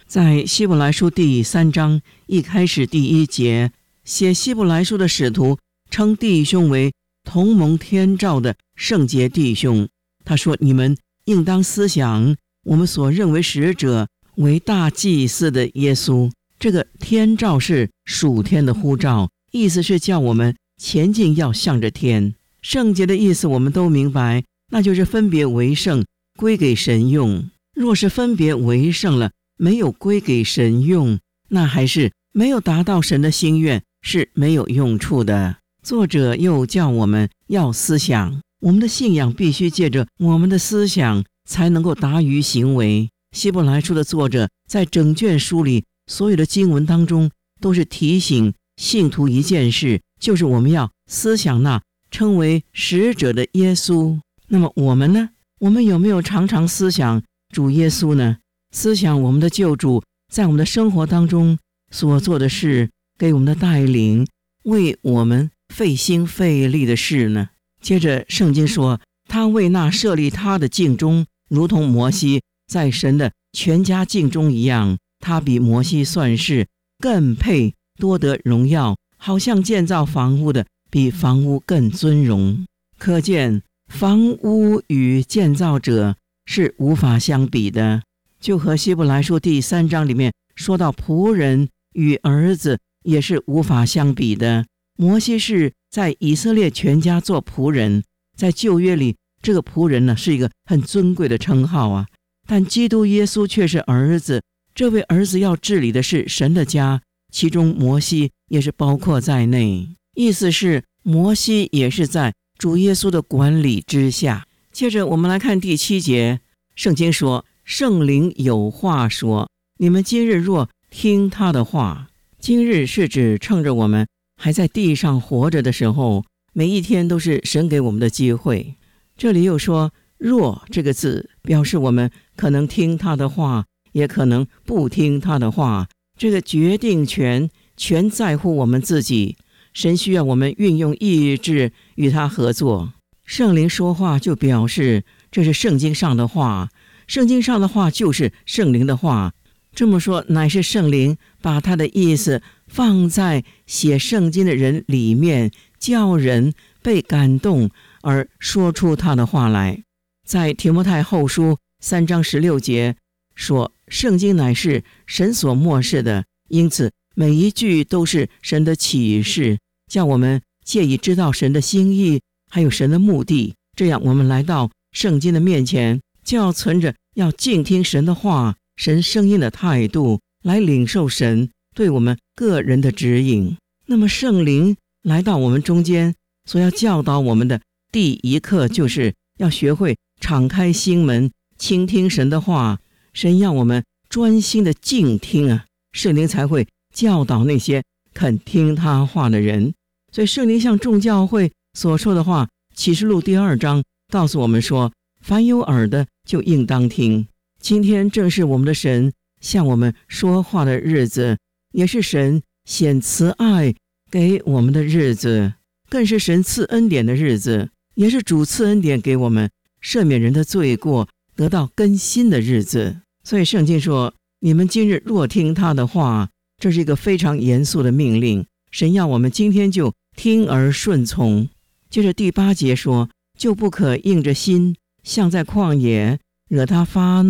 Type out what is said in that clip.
在希伯来书第3章一开始第1节，写希伯来书的使徒称弟兄为同蒙天召的圣洁弟兄。他说，你们应当思想我们所认为使者为大祭司的耶稣。这个天召是属天的呼召，意思是叫我们前进要向着天。圣洁的意思我们都明白，那就是分别为圣，归给神用。若是分别为圣了，没有归给神用，那还是没有达到神的心愿，是没有用处的。作者又叫我们要思想，我们的信仰必须借着我们的思想才能够达于行为。希伯来书的作者在整卷书里所有的经文当中，都是提醒信徒一件事，就是我们要思想那称为使者的耶稣。那么我们呢？我们有没有常常思想主耶稣呢？思想我们的救主在我们的生活当中所做的事，给我们的带领，为我们费心费力的事呢？接着圣经说，他为那设立他的境中，如同摩西在神的全家境中一样，他比摩西算是更配多得荣耀，好像建造房屋的比房屋更尊荣。可见房屋与建造者是无法相比的。就和希伯来书第3章里面说到仆人与儿子也是无法相比的。摩西是在以色列全家做仆人，在旧约里这个仆人呢是一个很尊贵的称号啊，但基督耶稣却是儿子，这位儿子要治理的是神的家，其中摩西也是包括在内，意思是摩西也是在主耶稣的管理之下。接着我们来看第7节，圣经说，圣灵有话说，你们今日若听他的话。今日是指趁着我们还在地上活着的时候，每一天都是神给我们的机会。这里又说若这个字，表示我们可能听他的话，也可能不听他的话，这个决定权全在乎我们自己。神需要我们运用意志与他合作。圣灵说话就表示这是圣经上的话，圣经上的话就是圣灵的话。这么说，乃是圣灵把他的意思放在写圣经的人里面，叫人被感动而说出他的话来。在提摩太后书3章16节说，圣经乃是神所默示的，因此每一句都是神的启示，叫我们借以知道神的心意，还有神的目的。这样我们来到圣经的面前，就要存着要静听神的话，神声音的态度，来领受神对我们个人的指引。那么圣灵来到我们中间，所要教导我们的第一课，就是要学会敞开心门，倾听神的话。神要我们专心的静听啊，圣灵才会教导那些肯听他话的人。所以圣灵向众教会所说的话，启示录第2章告诉我们说，凡有耳的就应当听。今天正是我们的神向我们说话的日子，也是神显慈爱给我们的日子，更是神赐恩典的日子，也是主赐恩典给我们赦免人的罪过，得到更新的日子。所以圣经说，你们今日若听他的话，这是一个非常严肃的命令，神要我们今天就听而顺从。接着第8节说，就不可硬着心，像在旷野惹他发怒